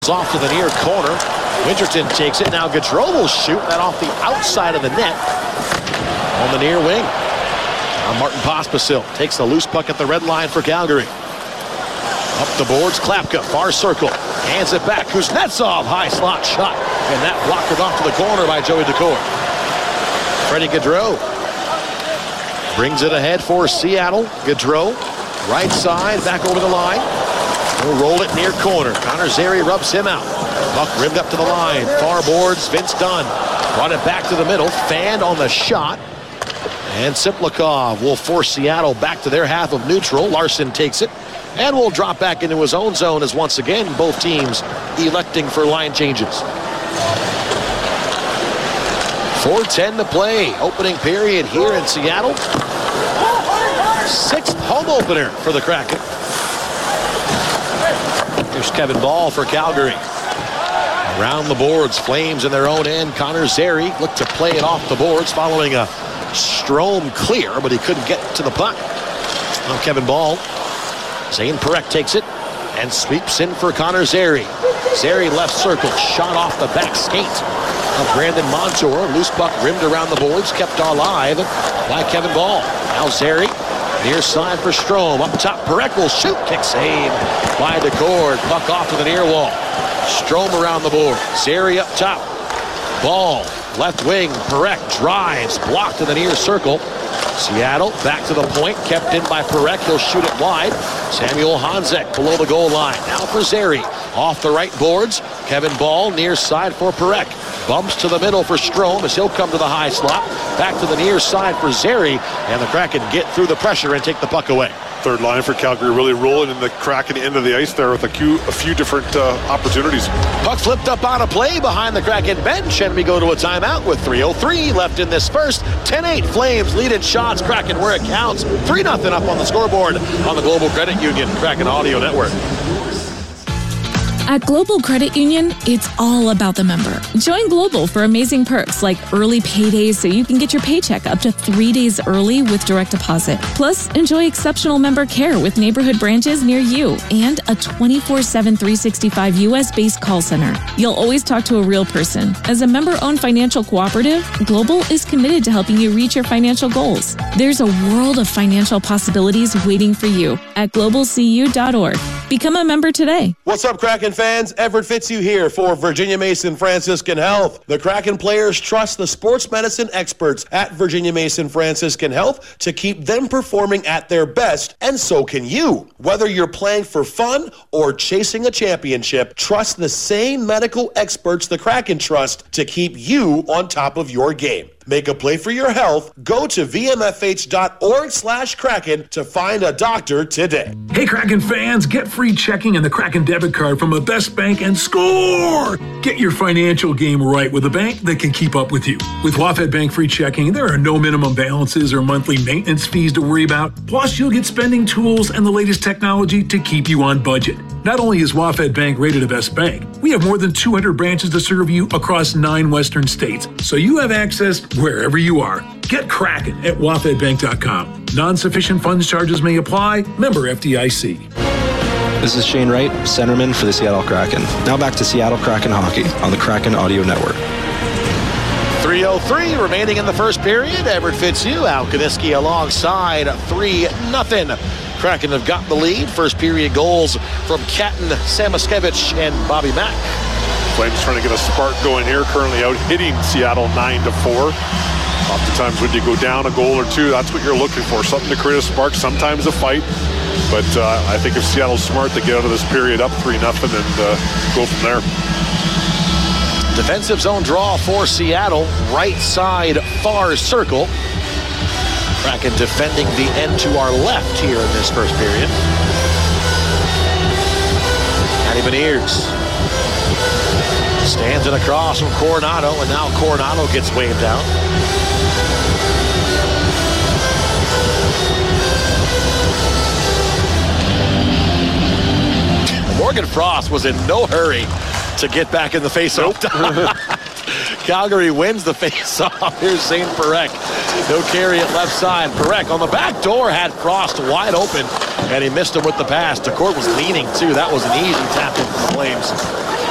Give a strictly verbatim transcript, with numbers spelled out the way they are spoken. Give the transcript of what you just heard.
Off to the near corner. Winterton takes it. Now Gaudreau will shoot that off the outside of the net on the near wing. Now Martin Pospisil takes the loose puck at the red line for Calgary. Up the boards, Klapka, far circle. Hands it back. Kuznetsov, high slot shot. And that blocked off to the corner by Joey Daccord. Freddie Gaudreau brings it ahead for Seattle. Gaudreau, right side, back over the line. He'll roll it near corner. Connor Zary rubs him out. Puck rimmed up to the line. Far boards, Vince Dunn. Brought it back to the middle. Fanned on the shot. And Simplikov will force Seattle back to their half of neutral. Larson takes it and will drop back into his own zone as once again both teams electing for line changes. four ten to play. Opening period here in Seattle. Sixth home opener for the Kraken. Here's Kevin Ball for Calgary. Around the boards, Flames in their own end. Connor Zary looked to play it off the boards following a Strome clear, but he couldn't get to the puck. Now Kevin Ball. Zane Parekh takes it and sweeps in for Connor Zary. Zary left circle, shot off the back skate of Brandon Montour. Loose puck rimmed around the boards, kept alive by Kevin Ball. Now Zary. Near side for Strome. Up top, Parekh will shoot. Kick save by Daccord. Puck off to the near wall. Strome around the board. Zary up top. Ball, left wing. Parekh drives. Blocked to the near circle. Seattle back to the point. Kept in by Parekh. He'll shoot it wide. Samuel Honzek below the goal line. Now for Zary. Off the right boards. Kevin Ball near side for Parekh. Bumps to the middle for Strome as he'll come to the high slot. Back to the near side for Zary. And the Kraken get through the pressure and take the puck away. Third line for Calgary really rolling in the Kraken end of the ice there with a few, a few different uh, opportunities. Puck flipped up on a play behind the Kraken bench, and we go to a timeout with three oh three left in this first. ten eight Flames lead in shots. Kraken where it counts. three nothing up on the scoreboard on the Global Credit Union Kraken Audio Network. At Global Credit Union, it's all about the member. Join Global for amazing perks like early paydays so you can get your paycheck up to three days early with direct deposit. Plus, enjoy exceptional member care with neighborhood branches near you and a twenty-four seven, three sixty-five U S-based call center. You'll always talk to a real person. As a member-owned financial cooperative, Global is committed to helping you reach your financial goals. There's a world of financial possibilities waiting for you at global c u dot org. Become a member today. What's up, Kraken fans? Everett Fitzhugh here for Virginia Mason Franciscan Health. The Kraken players trust the sports medicine experts at Virginia Mason Franciscan Health to keep them performing at their best, and so can you. Whether you're playing for fun or chasing a championship, trust the same medical experts the Kraken trust to keep you on top of your game. Make a play for your health. Go to v m f h dot org slash Kraken to find a doctor today. Hey, Kraken fans, get free checking and the Kraken debit card from a Best Bank and score! Get your financial game right with a bank that can keep up with you. With WaFd Bank free checking, there are no minimum balances or monthly maintenance fees to worry about. Plus, you'll get spending tools and the latest technology to keep you on budget. Not only is WaFd Bank rated a Best Bank, we have more than two hundred branches to serve you across nine western states, so you have access wherever you are. Get Kraken at w a f d bank dot com. Non-sufficient funds charges may apply. Member F D I C. This is Shane Wright, centerman for the Seattle Kraken. Now back to Seattle Kraken hockey on the Kraken Audio Network. three oh three remaining in the first period. Everett Fitzhugh, Al Kaniski alongside three nothing. Kraken have got the lead. First period goals from Katin Samaskevich and Bobby Mack. Flames trying to get a spark going here. Currently out hitting Seattle nine to four. Oftentimes when you go down a goal or two, that's what you're looking for. Something to create a spark, sometimes a fight. But uh, I think if Seattle's smart, they get out of this period up three nothing and uh, go from there. Defensive zone draw for Seattle. Right side far circle. Kraken defending the end to our left here in this first period. Matty Beniers stands it across from Coronado, and now Coronado gets waved out. Morgan Frost was in no hurry to get back in the face-off. Calgary wins the face-off. Here's Zane Parekh. No carry at left side. Parekh on the back door had Frost wide open, and he missed him with the pass. Daccord was leaning, too. That was an easy tap in for the Flames.